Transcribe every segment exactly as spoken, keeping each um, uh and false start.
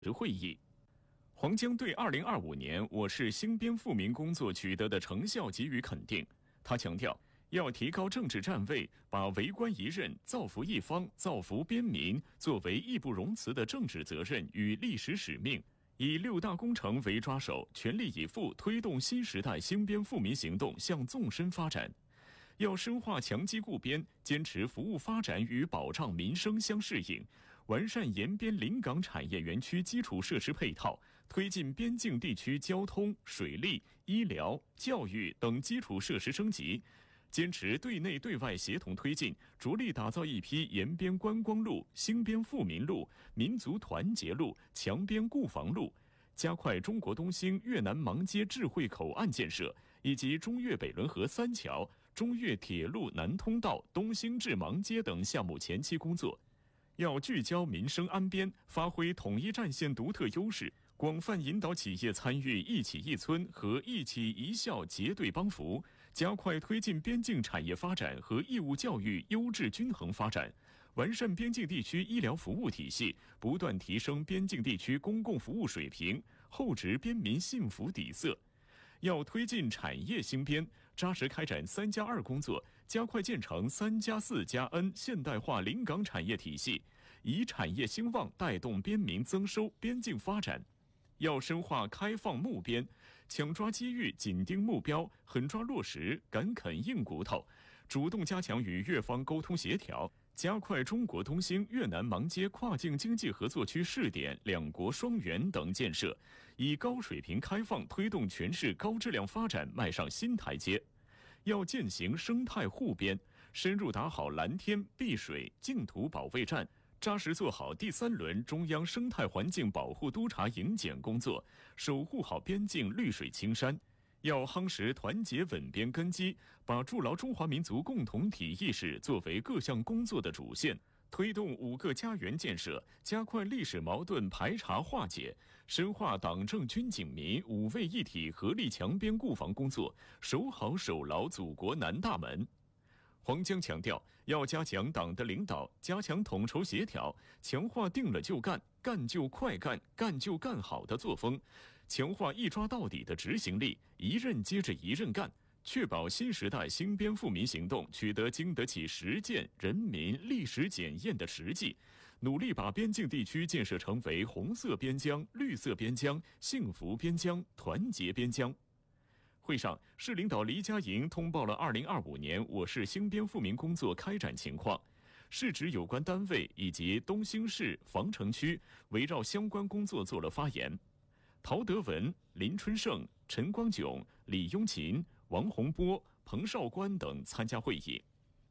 会议。黄江对二零二五年我市兴边富民工作取得的成效给予肯定。他强调，要提高政治站位，把为官一任、造福一方、造福边民作为义不容辞的政治责任与历史使命，以六大工程为抓手，全力以赴推动新时代兴边富民行动向纵深发展。要深化强基固边，坚持服务发展与保障民生相适应，完善沿边临港产业园区基础设施配套，推进边境地区交通、水利、医疗、教育等基础设施升级，坚持对内对外协同推进，着力打造一批沿边观光路、兴边富民路、民族团结路、强边固防路，加快中国东兴越南芒街智慧口岸建设以及中越北仑河三桥、中越铁路南通道东兴至芒街等项目前期工作。要聚焦民生安边，发挥统一战线独特优势，广泛引导企业参与一企一村和一企一校结对帮扶，加快推进边境产业发展和义务教育优质均衡发展，完善边境地区医疗服务体系，不断提升边境地区公共服务水平，厚植边民幸福底色。要推进产业兴边，扎实开展三加二工作，加快建成三加四加 N 现代化临港产业体系，以产业兴旺带动边民增收、边境发展。要深化开放目边，抢抓机遇，紧盯目标，狠抓落实，敢啃硬骨头，主动加强与越方沟通协调，加快中国东兴越南芒街跨境经济合作区试点、两国双园等建设，以高水平开放推动全市高质量发展迈上新台阶。要践行生态护边，深入打好蓝天、碧水、净土保卫战，扎实做好第三轮中央生态环境保护督察营检工作，守护好边境绿水青山。要夯实团结稳边根基，把筑牢中华民族共同体意识作为各项工作的主线，推动五个家园建设，加快历史矛盾排查化解，深化党政军警民五位一体合力强边固防工作，守好守牢祖国南大门。黄江强调，要加强党的领导，加强统筹协调，强化定了就干、干就快干、干就干好的作风，强化一抓到底的执行力，一任接着一任干，确保新时代兴边富民行动取得经得起实践、人民历史检验的实际，努力把边境地区建设成为红色边疆、绿色边疆、幸福边疆、团结边疆。会上，市领导黎家营通报了二零二五年我市兴边富民工作开展情况，市指有关单位以及东兴市防城区围绕相关工作做了发言。陶德文、林春胜、陈光炯、李雍琴、王洪波、彭绍官等参加会议。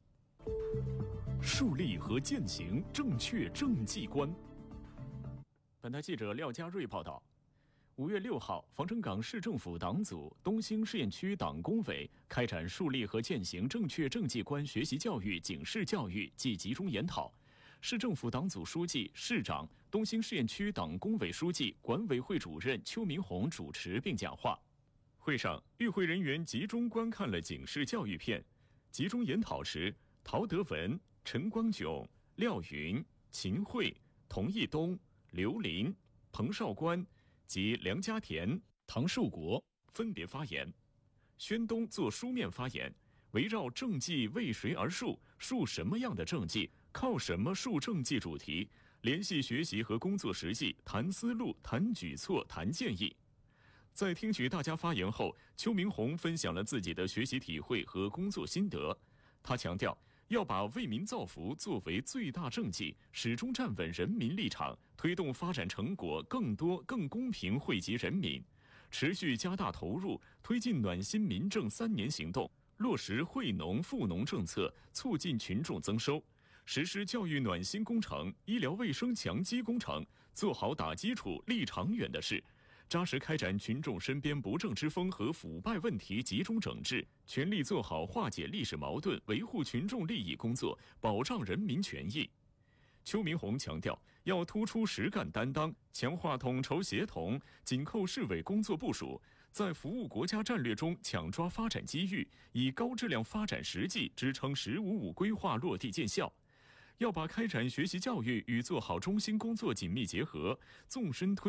树立和践行正确政绩观。本台记者廖家瑞报道。五月六号，防城港市政府党组东兴试验区党工委开展树立和践行正确政绩观学习教育警示教育暨集中研讨。市政府党组书记、市长、东兴试验区党工委书记、管委会主任邱明红主持并讲话。会上，与会人员集中观看了警示教育片。集中研讨时，陶德文、陈光炯、廖云、秦慧、童义东、刘林、彭绍官及梁家田、唐树国分别发言。宣东做书面发言，围绕政绩为谁而树、树什么样的政绩、靠什么树政绩主题，联系学习和工作实际，谈思路、谈举措、谈建议。在听取大家发言后，邱明红分享了自己的学习体会和工作心得。他强调，要把为民造福作为最大政绩，始终站稳人民立场，推动发展成果更多更公平惠及人民，持续加大投入，推进暖心民政三年行动，落实惠农富农政策，促进群众增收，实施教育暖心工程、医疗卫生强基工程，做好打基础、立长远的事。扎实开展群众身边不正之风和腐败问题集中整治，全力做好化解历史矛盾、维护群众利益工作，保障人民权益。邱明红强调，要突出实干担当，强化统筹协同，紧扣市委工作部署，在服务国家战略中抢抓发展机遇，以高质量发展实际支撑“十五五”规划落地见效。 要把开展学习教育与做好中心工作紧密结合，纵深推